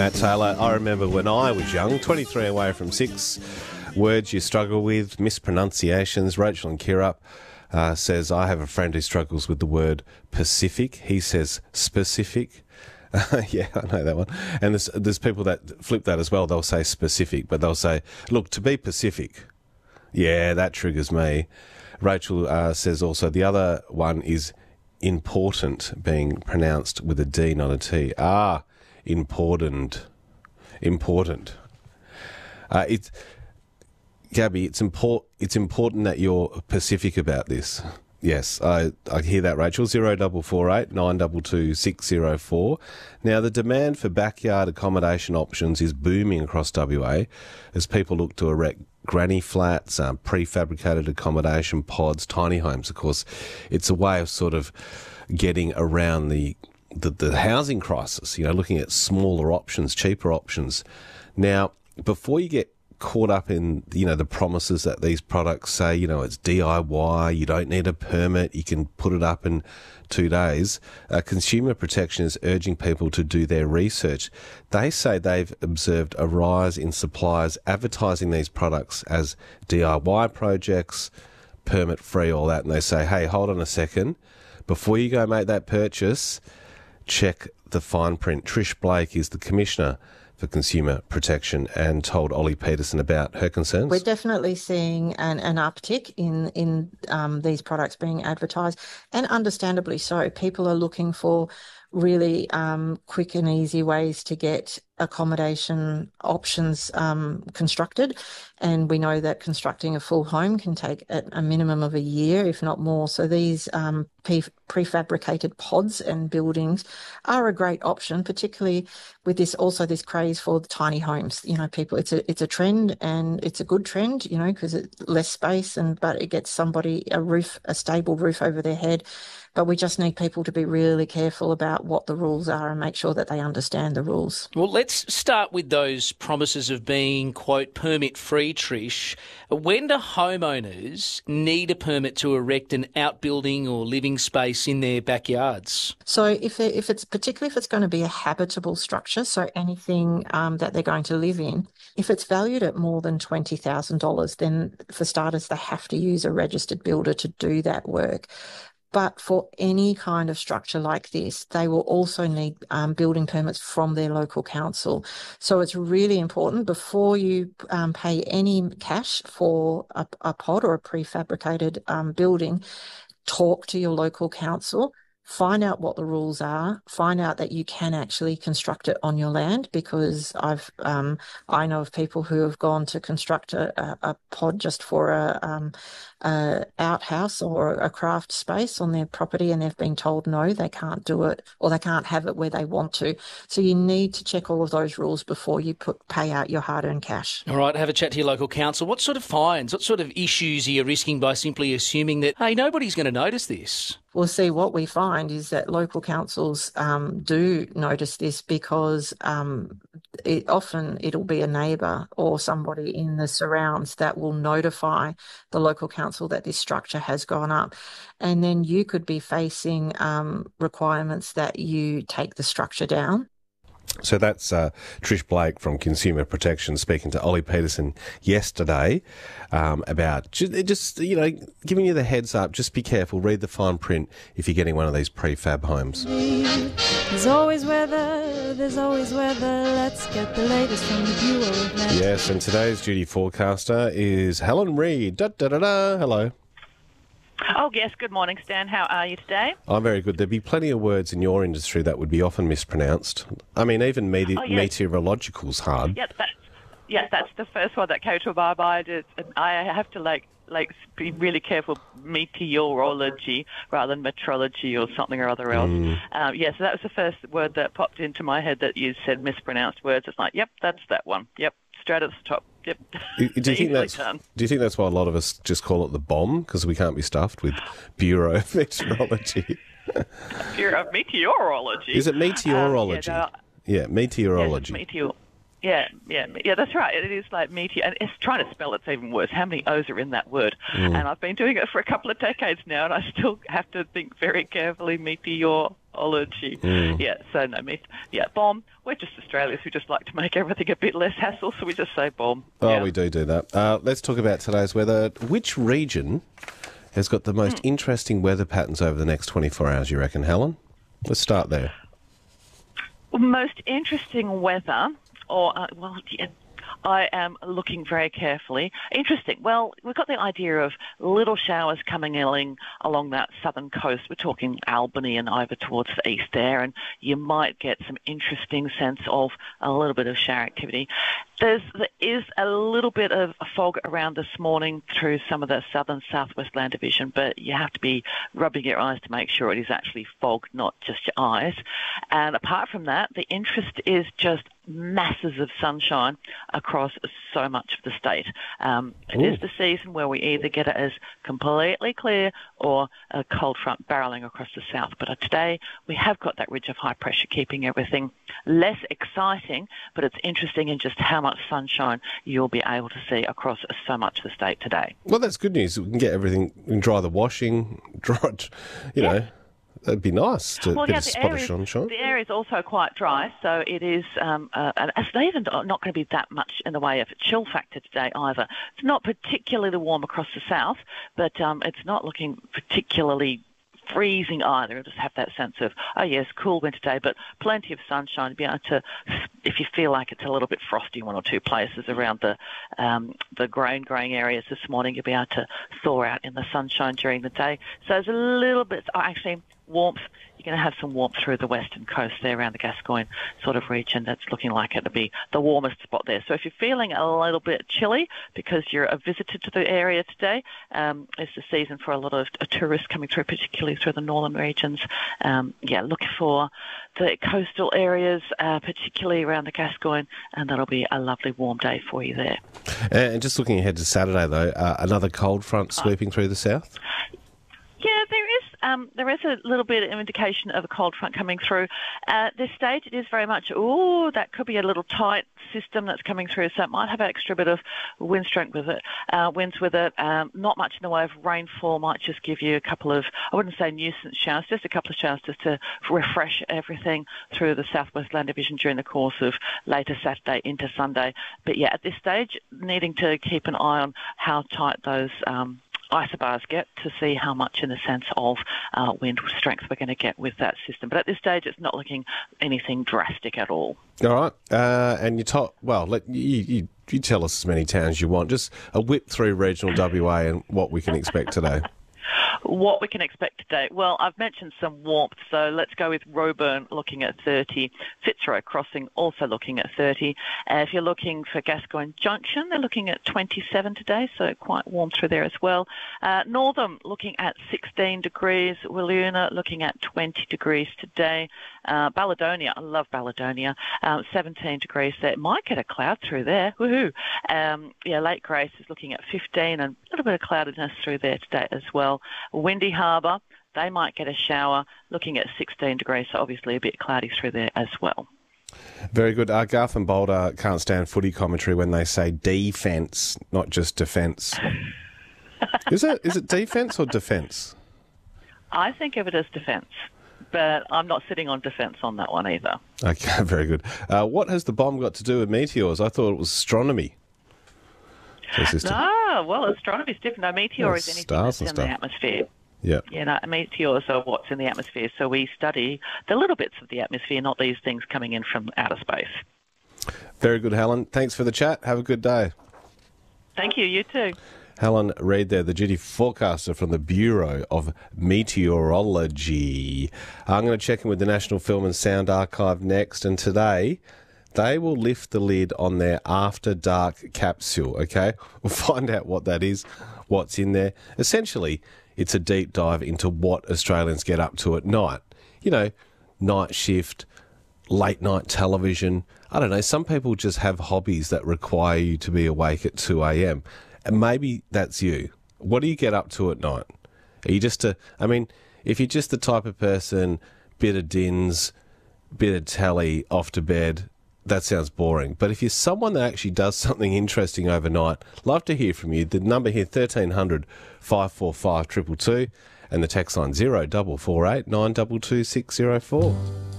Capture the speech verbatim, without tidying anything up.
Matt Taylor, I remember when I was young, twenty-three away from six, words you struggle with, mispronunciations. Rachel and Kirrup uh, says, I have a friend who struggles with the word Pacific. He says specific. Uh, yeah, I know that one. And there's, there's people that flip that as well. They'll say specific, but they'll say, look, to be Pacific. Yeah, that triggers me. Rachel uh, says also the other one is important, being pronounced with a D, not a T. Ah, important. Important. Uh, it's, Gabby, it's, import, it's important that you're Pacific about this. Yes, I, I hear that, Rachel. Zero double four eight nine double two six zero four. Now, the demand for backyard accommodation options is booming across W A as people look to erect granny flats, um, prefabricated accommodation pods, tiny homes. Of course, it's a way of sort of getting around the, the the housing crisis. You know, looking at smaller options, cheaper options. Now, before you get caught up in, you know, the promises that these products say, you know, it's D I Y, you don't need a permit, you can put it up in two days. Uh, Consumer Protection is urging people to do their research. They say they've observed a rise in suppliers advertising these products as D I Y projects, permit free, all that, and they say, hey, hold on a second, before you go make that purchase, check the fine print. Trish Blake is the Commissioner for Consumer Protection and told Ollie Peterson about her concerns. We're definitely seeing an, an uptick in, in um, these products being advertised, and understandably so. People are looking for really um, quick and easy ways to get accommodation options um, constructed. And we know that constructing a full home can take a, a minimum of a year, if not more. So these um, pre- prefabricated pods and buildings are a great option, particularly with this, also this craze for the tiny homes. You know, people, it's a, it's a trend, and it's a good trend, you know, because it's less space, and, but it gets somebody a roof, a stable roof over their head. But we just need people to be really careful about what the rules are and make sure that they understand the rules. Well, let's start with those promises of being, quote, permit-free, Trish. When do homeowners need a permit to erect an outbuilding or living space in their backyards? So if it, if it's particularly if it's going to be a habitable structure, so anything um, that they're going to live in, if it's valued at more than twenty thousand dollars, then for starters, they have to use a registered builder to do that work. But for any kind of structure like this, they will also need um, building permits from their local council. So it's really important before you um, pay any cash for a, a pod or a prefabricated um, building, talk to your local council. Find out what the rules are, find out that you can actually construct it on your land, because I've um, I know of people who have gone to construct a, a, a pod just for a, um, a outhouse or a craft space on their property, and they've been told no, they can't do it, or they can't have it where they want to. So you need to check all of those rules before you put pay out your hard-earned cash. All right, have a chat to your local council. What sort of fines, what sort of issues are you risking by simply assuming that, hey, nobody's going to notice this? Well, see, what we find is that local councils um, do notice this, because um, it, often it'll be a neighbour or somebody in the surrounds that will notify the local council that this structure has gone up. And then you could be facing um, requirements that you take the structure down. So that's uh, Trish Blake from Consumer Protection speaking to Ollie Peterson yesterday um, about just, just, you know, giving you the heads up. Just be careful. Read the fine print if you're getting one of these prefab homes. There's always weather, there's always weather. Let's get the latest from the Bureau of Weather. Yes, and today's duty forecaster is Helen Reid. Da, da, da, da. Hello. Oh, yes. Good morning, Stan. How are you today? I'm very good. There'd be plenty of words in your industry that would be often mispronounced. I mean, even mete- oh, yes. meteorological's hard. Yes, that's, yes, that's the first one that came to my mind. It's, I have to, like, like be really careful, meteorology rather than metrology or something or other else. Mm. Um, yeah, so that was the first word that popped into my head that you said mispronounced words. It's like, yep, that's that one. Yep, straight at the top. Yep. Do you think that's done. Do you think that's why a lot of us just call it the bomb, because we can't be stuffed with Bureau of Meteorology? Bureau of Meteorology. Is it meteorology? Um, yeah, no, yeah, meteorology. Yeah, meteor. Yeah, yeah, yeah. That's right. It is like meteor, and it's trying to spell it's even worse. How many O's are in that word? Mm. And I've been doing it for a couple of decades now, and I still have to think very carefully. Meteor. Ology. Mm. Yeah, so no myth. Yeah, bomb. We're just Australians who just like to make everything a bit less hassle, so we just say bomb. Oh, yeah. we do do that. Uh, let's talk about today's weather. Which region has got the most mm. interesting weather patterns over the next twenty-four hours, you reckon, Helen? Let's start there. Most interesting weather, or, uh, well, yeah, I am looking very carefully. Interesting. Well, we've got the idea of little showers coming in along that southern coast. We're talking Albany and over towards the east there, and you might get some interesting sense of a little bit of shower activity. There's, there is a little bit of fog around this morning through some of the southern southwest land division, but you have to be rubbing your eyes to make sure it is actually fog, not just your eyes. And apart from that, the interest is just masses of sunshine across so much of the state. Um, it Ooh. is the season where we either get it as completely clear or a cold front barreling across the south. But today we have got that ridge of high pressure keeping everything less exciting, but it's interesting in just how much sunshine you'll be able to see across so much of the state today. Well, that's good news. We can get everything, we can dry the washing, dry, you yeah. know. That'd be nice to well, bit yeah, of the spot air of is, sunshine. The air is also quite dry, so it is, um, uh, and it's even not going to be that much in the way of a chill factor today either. It's not particularly warm across the south, but um, it's not looking particularly freezing either. It'll just have that sense of, oh yes, cool winter day, but plenty of sunshine to be able to, if you feel like it's a little bit frosty in one or two places around the um, the grain growing areas this morning, you'll be able to thaw out in the sunshine during the day. So there's a little bit, oh, actually, warmth. You're going to have some warmth through the western coast there around the Gascoyne sort of region. That's looking like it'll be the warmest spot there. So if you're feeling a little bit chilly because you're a visitor to the area today, um, it's the season for a lot of uh, tourists coming through, particularly through the northern regions. Um, yeah, look for the coastal areas, uh, particularly around the Gascoyne, and that'll be a lovely warm day for you there. And just looking ahead to Saturday, though, uh, another cold front sweeping through the south? Yeah, there is um, there is a little bit of indication of a cold front coming through. Uh, at this stage, it is very much, oh, that could be a little tight system that's coming through, so it might have an extra bit of wind strength with it, uh, winds with it. Um, not much in the way of rainfall, might just give you a couple of, I wouldn't say nuisance showers, just a couple of showers just to refresh everything through the southwest land division during the course of later Saturday into Sunday. But yeah, at this stage, needing to keep an eye on how tight those um, isobars get to see how much in the sense of uh, wind strength we're going to get with that system. But at this stage, it's not looking anything drastic at all. All right. Uh, and you talk, well, let you, you, you tell us as many towns you want. Just a whip through regional W A and what we can expect today. What we can expect today? Well, I've mentioned some warmth, so let's go with Roebourne looking at thirty, Fitzroy Crossing also looking at thirty. Uh, if you're looking for Gascoyne Junction, they're looking at twenty-seven today, so quite warm through there as well. Uh, Northam looking at sixteen degrees, Wiluna looking at twenty degrees today. Uh, Balladonia, I love Balladonia, um, seventeen degrees there. Might get a cloud through there, woohoo. Um, yeah, Lake Grace is looking at fifteen and a little bit of cloudiness through there today as well. Windy Harbour, they might get a shower, looking at sixteen degrees, so obviously a bit cloudy through there as well. Very good. Uh, Garth and Boulder can't stand footy commentary when they say defence, not just defence. Is it is it defence or defence? I think of it as defence, but I'm not sitting on defence on that one either. Okay, very good. Uh, what has the bomb got to do with meteors? I thought it was astronomy. No, well, astronomy is different. No, meteor well, is anything that's in stuff. the atmosphere. Yeah. You know, meteors are what's in the atmosphere. So we study the little bits of the atmosphere, not these things coming in from outer space. Very good, Helen. Thanks for the chat. Have a good day. Thank you. You too. Helen Reid there, the duty forecaster from the Bureau of Meteorology. I'm going to check in with the National Film and Sound Archive next, and today they will lift the lid on their After Dark capsule, okay? We'll find out what that is, what's in there. Essentially, it's a deep dive into what Australians get up to at night. You know, night shift, late night television. I don't know, some people just have hobbies that require you to be awake at two a.m. And maybe that's you. What do you get up to at night? Are you just a, I mean, if you're just the type of person, bit of dins, bit of telly, off to bed, that sounds boring. But if you're someone that actually does something interesting overnight, love to hear from you. The number here, thirteen hundred, five four five, two two two. and the text line zero double four eight nine two two six zero four.